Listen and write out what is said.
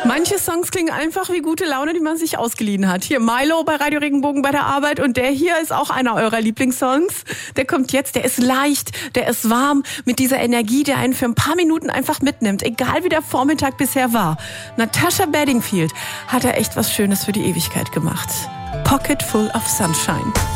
Manche Songs klingen einfach wie gute Laune, die man sich ausgeliehen hat. Hier Milo bei Radio Regenbogen bei der Arbeit und der hier ist auch einer eurer Lieblingssongs. Der kommt jetzt, der ist leicht, der ist warm, mit dieser Energie, der einen für ein paar Minuten einfach mitnimmt, egal wie der Vormittag bisher war. Natasha Bedingfield hat er echt was Schönes für die Ewigkeit gemacht. Pocket Full of Sunshine.